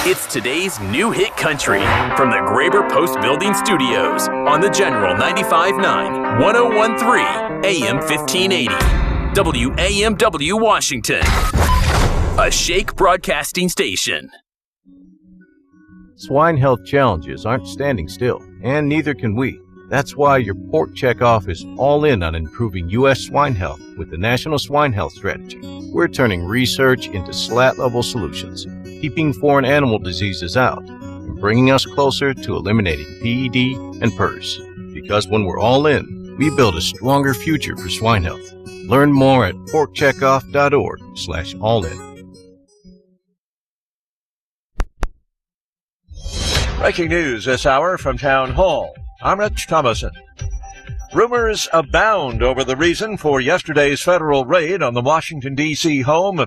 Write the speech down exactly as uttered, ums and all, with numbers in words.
It's today's new hit country from the Graber Post Building Studios on the General ninety-five point nine, one oh one point three, A M fifteen eighty, W A M W Washington, a Shake Broadcasting station. Swine health challenges aren't standing still, and neither can we. That's why your Pork Checkoff is all in on improving U S swine health with the National Swine Health Strategy. We're turning research into slat-level solutions, keeping foreign animal diseases out, and bringing us closer to eliminating P E D and P E R S. Because when we're all in, we build a stronger future for swine health. Learn more at porkcheckoff.org slash all in. Breaking news this hour from Town Hall. I'm Rich Thomason. Rumors abound over the reason for yesterday's federal raid on the Washington, D C home of